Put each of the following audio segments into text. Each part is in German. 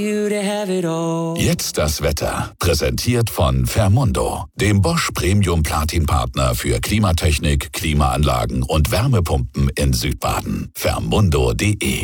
Jetzt das Wetter. Präsentiert von Fermundo, dem Bosch Premium Platin Partner für Klimatechnik, Klimaanlagen und Wärmepumpen in Südbaden. Fermundo.de.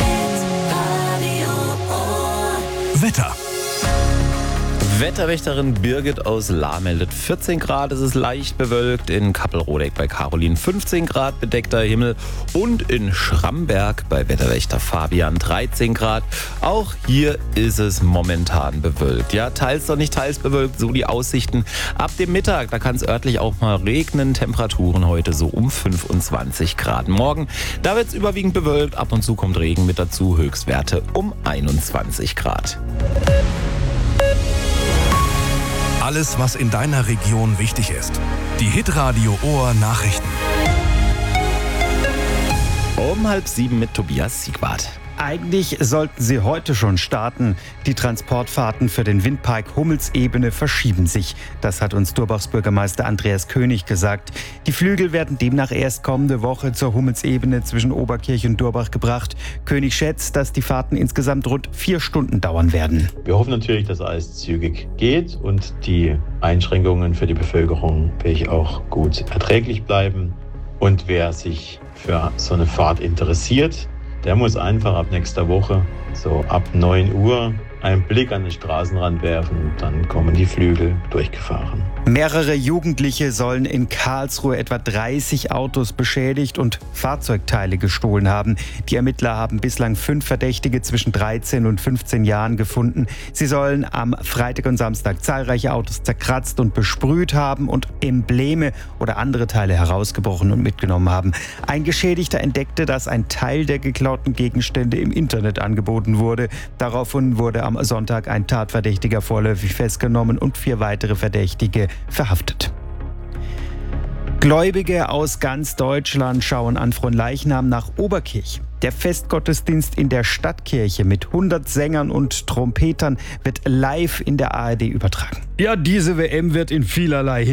Wetter. Wetterwächterin Birgit aus Lahr meldet 14 Grad, es ist leicht bewölkt, in Kappelrodeck bei Caroline 15 Grad bedeckter Himmel und in Schramberg bei Wetterwächter Fabian 13 Grad. Auch hier ist es momentan bewölkt. Ja, teils noch nicht teils bewölkt, so die Aussichten. Ab dem Mittag, da kann es örtlich auch mal regnen, Temperaturen heute so um 25 Grad. Morgen, da wird es überwiegend bewölkt, ab und zu kommt Regen mit dazu, Höchstwerte um 21 Grad. Alles, was in deiner Region wichtig ist. Die Hitradio Ohr Nachrichten. Um 6:30 mit Tobias Siegwart. Eigentlich sollten sie heute schon starten. Die Transportfahrten für den Windpark Hummelsebene verschieben sich. Das hat uns Durbachs Bürgermeister Andreas König gesagt. Die Flügel werden demnach erst kommende Woche zur Hummelsebene zwischen Oberkirch und Durbach gebracht. König schätzt, dass die Fahrten insgesamt rund 4 Stunden dauern werden. Wir hoffen natürlich, dass alles zügig geht und die Einschränkungen für die Bevölkerung wirklich auch gut erträglich bleiben. Und wer sich für so eine Fahrt interessiert, der muss einfach ab nächster Woche, so ab 9 Uhr, einen Blick an den Straßenrand werfen und dann kommen die Flügel durchgefahren. Mehrere Jugendliche sollen in Karlsruhe etwa 30 Autos beschädigt und Fahrzeugteile gestohlen haben. Die Ermittler haben bislang 5 Verdächtige zwischen 13 und 15 Jahren gefunden. Sie sollen am Freitag und Samstag zahlreiche Autos zerkratzt und besprüht haben und Embleme oder andere Teile herausgebrochen und mitgenommen haben. Ein Geschädigter entdeckte, dass ein Teil der geklauten Gegenstände im Internet angeboten wurde. Daraufhin wurde am Sonntag ein Tatverdächtiger vorläufig festgenommen und 4 weitere Verdächtige verhaftet. Gläubige aus ganz Deutschland schauen an Fronleichnam nach Oberkirch. Der Festgottesdienst in der Stadtkirche mit 100 Sängern und Trompetern wird live in der ARD übertragen. Ja, diese WM wird in vielerlei